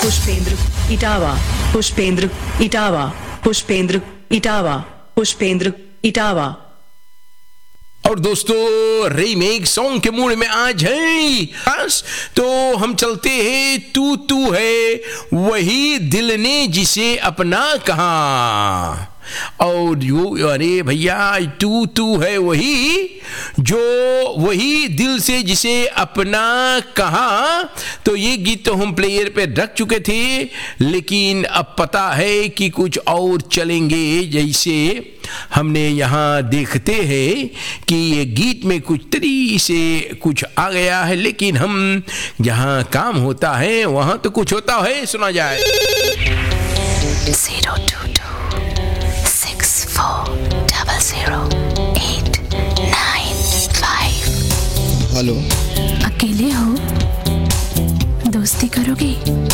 पुष्पेंद्र इटावा, पुष्पेंद्र इटावा, पुष्पेंद्र इटावा, पुष्पेंद्र इटावा। और दोस्तों remake song के मूड में आज है बस, तो हम चलते हैं तू तू है वही दिल ने जिसे अपना कहा। और यू अरे भैया तू तू है वही जो वही दिल से जिसे अपना कहा। तो ये गीत तो हम प्लेयर पे रख चुके थे, लेकिन अब पता है कि कुछ और चलेंगे। जैसे हमने यहाँ देखते हैं कि ये गीत में कुछ तरी से कुछ आ गया है, लेकिन हम जहाँ काम होता है वहाँ तो कुछ होता है। सुना जाए 022600895। हेलो, अकेले हो? दोस्ती करोगे?